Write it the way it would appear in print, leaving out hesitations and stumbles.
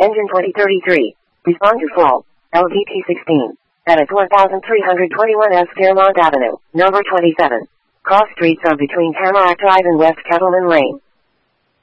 Engine 2033. Respond to fault. LVP 16. Edit 1321 S Fairmont Avenue, number 27. Cross streets are between Tamarack Drive and West Kettleman Lane.